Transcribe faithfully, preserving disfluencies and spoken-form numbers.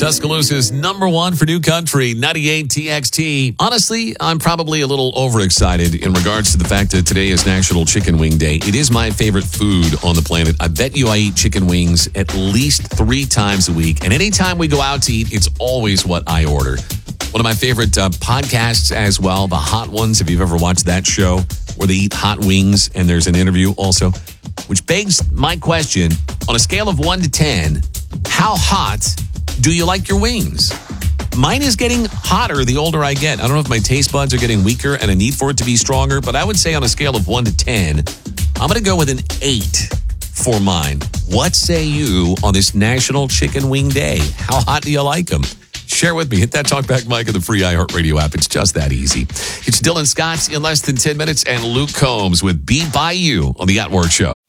Tuscaloosa's number one for new country, ninety-eight T X T. Honestly, I'm probably a little overexcited in regards to the fact that today is National Chicken Wing Day. It is my favorite food on the planet. I bet you I eat chicken wings at least three times a week. And anytime we go out to eat, it's always what I order. One of my favorite uh, podcasts as well, The Hot Ones, if you've ever watched that show, where they eat hot wings and there's an interview also, which begs my question, on a scale of one to ten, how hot do you like your wings? Mine is getting hotter the older I get. I don't know if my taste buds are getting weaker and I need for it to be stronger, but I would say on a scale of one to ten, I'm going to go with an eight for mine. What say you on this National Chicken Wing Day? How hot do you like them? Share with me. Hit that Talkback mic of the free iHeartRadio app. It's just that easy. It's Dylan Scott in less than ten minutes and Luke Combs with Be By You on the At Work Show.